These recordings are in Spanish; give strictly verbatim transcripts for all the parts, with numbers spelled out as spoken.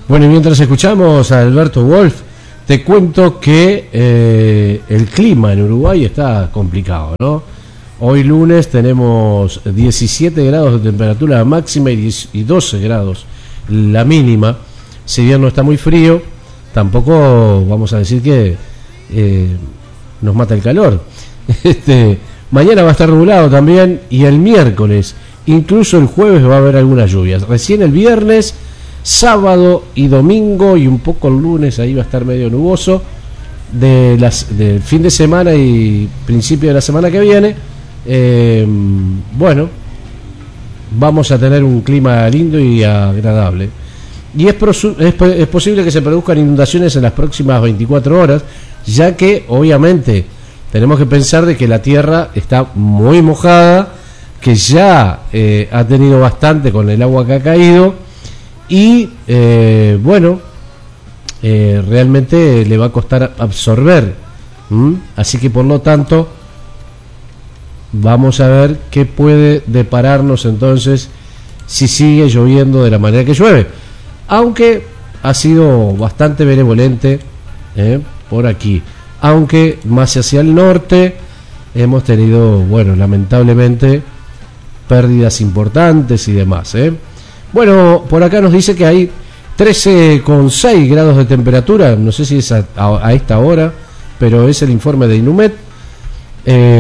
Bueno, y mientras escuchamos a Alberto Wolf, te cuento que eh, el clima en Uruguay está complicado, ¿no? Hoy lunes tenemos diecisiete grados de temperatura máxima y doce grados la mínima. Si bien no está muy frío, tampoco vamos a decir que eh, nos mata el calor. Este, mañana va a estar nublado también, y el miércoles, incluso el jueves, va a haber algunas lluvias. Recién el viernes, sábado y domingo, y un poco el lunes, ahí va a estar medio nuboso. De las, del fin de semana y principio de la semana que viene, eh, bueno, vamos a tener un clima lindo y agradable. Y es, prosu- es, es posible que se produzcan inundaciones en las próximas veinticuatro horas, ya que obviamente tenemos que pensar de que la tierra está muy mojada, que ya eh, ha tenido bastante con el agua que ha caído, y eh, bueno, eh, realmente le va a costar absorber. ¿Mm? Así que por lo tanto vamos a ver qué puede depararnos entonces si sigue lloviendo de la manera que llueve, aunque ha sido bastante benevolente eh, por aquí, aunque más hacia el norte hemos tenido, bueno, lamentablemente pérdidas importantes y demás. ¿eh? Bueno, por acá nos dice que hay trece coma seis grados de temperatura, no sé si es a, a, a esta hora, pero es el informe de Inumet. Eh,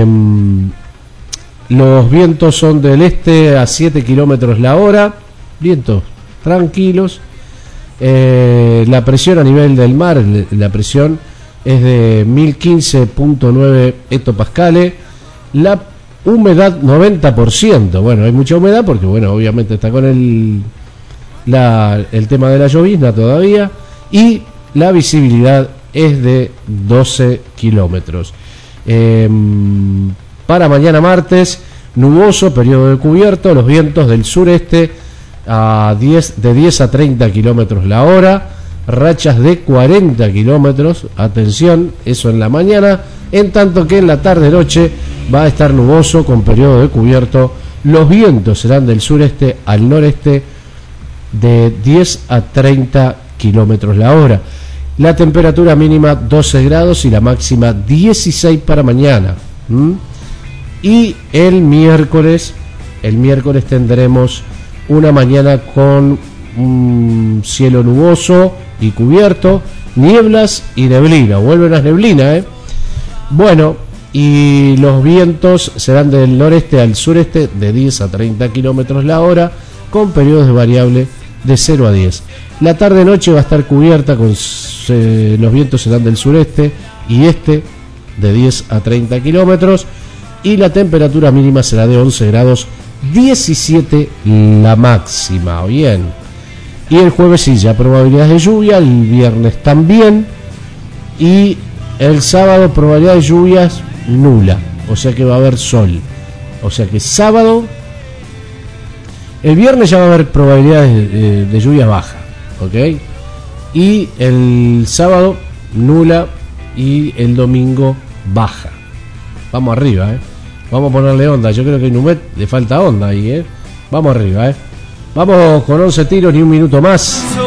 los vientos son del este a siete kilómetros la hora, vientos tranquilos. Eh, la presión a nivel del mar, la presión es de mil quince punto nueve hectopascales. La humedad noventa por ciento. Bueno, hay mucha humedad porque, bueno, obviamente está con el la, el tema de la llovizna todavía, y la visibilidad es de doce kilómetros. Eh, para mañana martes, nuboso, periodo de cubierto, los vientos del sureste a diez, de diez a treinta kilómetros la hora, rachas de cuarenta kilómetros, atención, eso en la mañana, en tanto que en la tarde-noche va a estar nuboso con periodo de cubierto, los vientos serán del sureste al noreste de diez a treinta kilómetros la hora, la temperatura mínima doce grados y la máxima dieciséis para mañana. ¿Mm? Y el miércoles, el miércoles tendremos una mañana con un cielo nuboso y cubierto, nieblas y neblina, vuelven las neblinas, ¿eh? Bueno, y los vientos serán del noreste al sureste de diez a treinta kilómetros la hora, con periodos de variable de cero a diez. La tarde-noche va a estar cubierta, con eh, los vientos serán del sureste y este de diez a treinta kilómetros, y la temperatura mínima será de once grados, diecisiete la máxima. Bien. Y el jueves sí, ya probabilidades de lluvia, el viernes también, y el sábado probabilidad de lluvias nula, o sea que va a haber sol. O sea que sábado, el viernes ya va a haber probabilidades de, de, de lluvia baja, ¿ok? Y el sábado nula y el domingo baja. Vamos arriba, ¿eh? Vamos a ponerle onda. Yo creo que a Inumet le falta onda ahí, ¿eh? Vamos arriba, ¿eh? Vamos con once tiros, ni un minuto más.